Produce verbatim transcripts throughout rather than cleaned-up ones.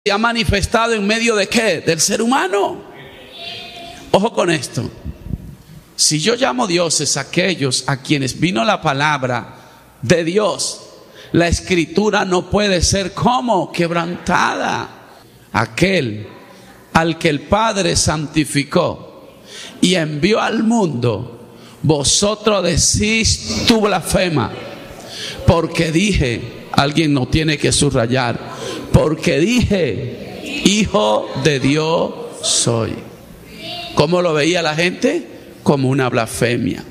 se ha manifestado en medio de ¿qué? Del ser humano. Ojo con esto. Si yo llamo dioses a aquellos a quienes vino la palabra de Dios, la escritura no puede ser como quebrantada. Aquel al que el Padre santificó y envió al mundo, vosotros decís tú blasfema, porque dije, alguien no tiene que subrayar, porque dije, hijo de Dios soy. ¿Cómo lo veía la gente? Como una blasfemia.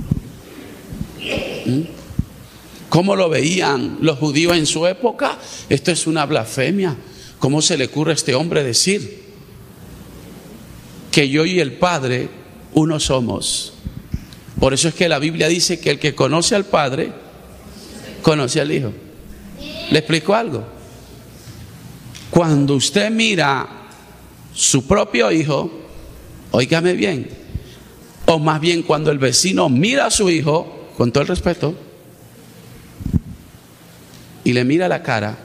¿Mm? ¿Cómo lo veían los judíos en su época? Esto es una blasfemia. ¿Cómo se le ocurre a este hombre decir que yo y el Padre uno somos? Por eso es que la Biblia dice que el que conoce al Padre conoce al Hijo. ¿Le explico algo? Cuando usted mira su propio hijo, óigame bien, o más bien cuando el vecino mira a su hijo, con todo el respeto, y le mira la cara,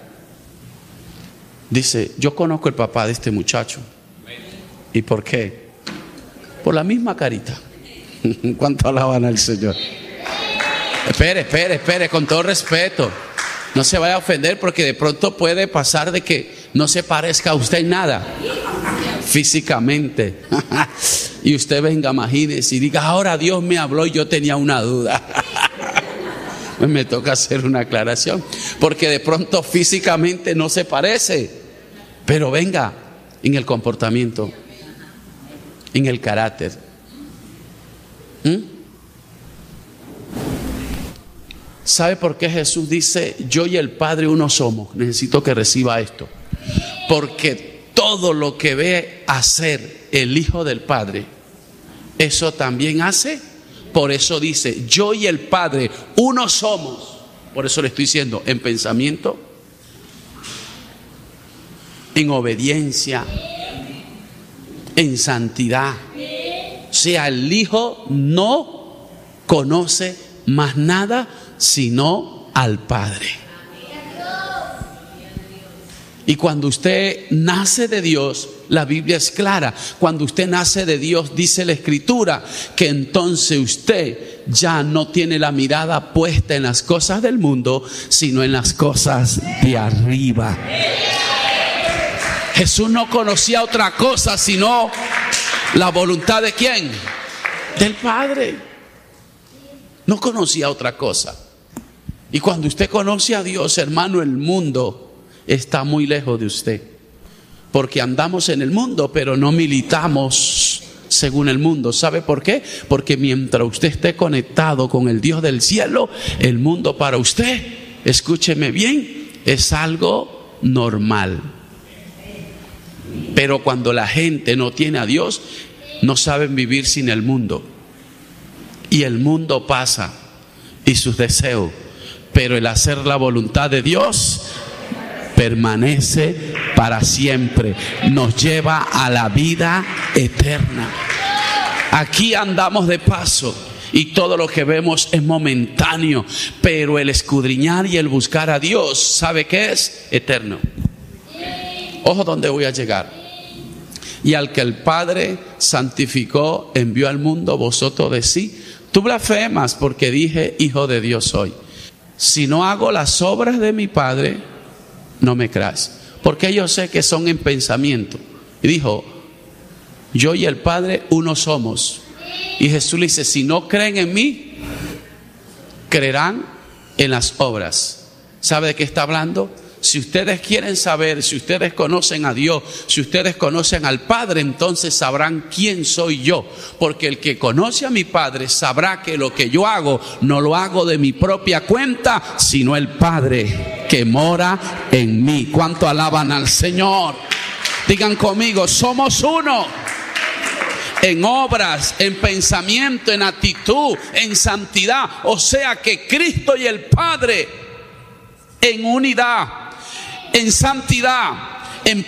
dice, yo conozco el papá de este muchacho. ¿Y por qué? Por la misma carita. ¿Cuánto alaban al Señor? Espere, espere, espere, con todo respeto. No se vaya a ofender, porque de pronto puede pasar de que no se parezca a usted en nada físicamente. Y usted venga, imagínese, y diga, ahora Dios me habló y yo tenía una duda. Me toca hacer una aclaración, porque de pronto físicamente no se parece, pero venga, en el comportamiento, en el carácter. ¿Mm? ¿Sabe por qué Jesús dice, yo y el Padre uno somos? Necesito que reciba esto. Porque todo lo que ve hacer el Hijo del Padre, eso también hace. Por eso dice, yo y el Padre uno somos. Por eso le estoy diciendo, en pensamiento, en obediencia, en santidad. O sea, el Hijo no conoce más nada sino al Padre. Y cuando usted nace de Dios, la Biblia es clara. Cuando usted nace de Dios, dice la Escritura, que entonces usted ya no tiene la mirada puesta en las cosas del mundo, sino en las cosas de arriba. Jesús no conocía otra cosa sino la voluntad de ¿quién? Del Padre. No conocía otra cosa. Y cuando usted conoce a Dios, hermano, el mundo está muy lejos de usted. Porque andamos en el mundo, pero no militamos según el mundo. ¿Sabe por qué? Porque mientras usted esté conectado con el Dios del cielo, el mundo para usted, escúcheme bien, es algo normal. Pero cuando la gente no tiene a Dios, no saben vivir sin el mundo. Y el mundo pasa y sus deseos, pero el hacer la voluntad de Dios permanece para siempre, nos lleva a la vida eterna. Aquí andamos de paso y todo lo que vemos es momentáneo, pero el escudriñar y el buscar a Dios, ¿sabe qué es? Eterno. Ojo donde voy a llegar. Y al que el Padre santificó, envió al mundo, vosotros decís, tú blasfemas, porque dije, hijo de Dios soy. Si no hago las obras de mi Padre, no me creas, porque yo sé que son en pensamiento. Y dijo, yo y el Padre uno somos. Y Jesús le dice, si no creen en mí, creerán en las obras. ¿Sabe de qué está hablando? Si ustedes quieren saber, si ustedes conocen a Dios, si ustedes conocen al Padre, entonces sabrán quién soy yo. Porque el que conoce a mi Padre sabrá que lo que yo hago no lo hago de mi propia cuenta, sino el Padre que mora en mí. ¿Cuánto alaban al Señor? Digan conmigo, somos uno. En obras, en pensamiento, en actitud, en santidad. O sea que Cristo y el Padre en unidad, en santidad, en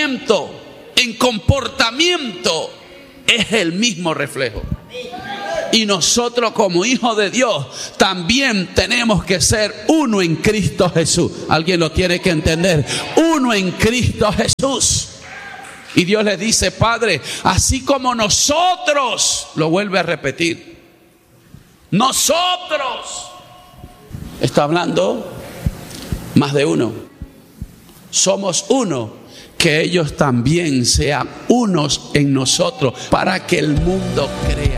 pensamiento, en comportamiento, es el mismo reflejo. Y nosotros como hijos de Dios también tenemos que ser uno en Cristo Jesús. Alguien lo tiene que entender. Uno en Cristo Jesús. Y Dios le dice: Padre, así como nosotros, lo vuelve a repetir, nosotros, está hablando más de uno, somos uno, que ellos también sean unos en nosotros, para que el mundo crea.